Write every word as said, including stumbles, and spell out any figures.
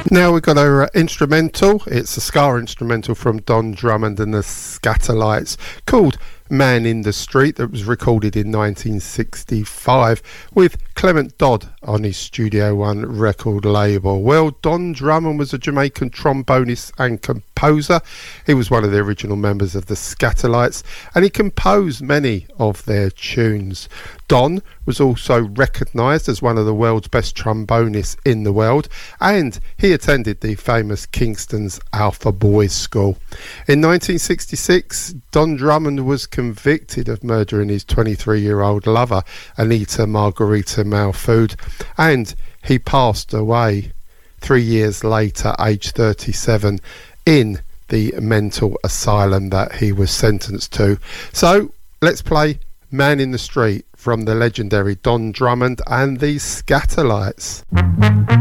Now we've got our uh, instrumental. It's a ska instrumental from Don Drummond and the Skatalites called Man in the Street, that was recorded in nineteen sixty-five with Clement Dodd on his Studio One record label. Well, Don Drummond was a Jamaican trombonist and composer. He was one of the original members of the Skatalites and he composed many of their tunes. Don was also recognised as one of the world's best trombonists in the world, and he attended the famous Kingston's Alpha Boys School. In nineteen sixty-six, Don Drummond was convicted of murdering his twenty-three-year-old lover, Anita Margarita Malfood, and he passed away three years later, aged thirty-seven, in the mental asylum that he was sentenced to. So let's play Man in the Street from the legendary Don Drummond and the Skatalites.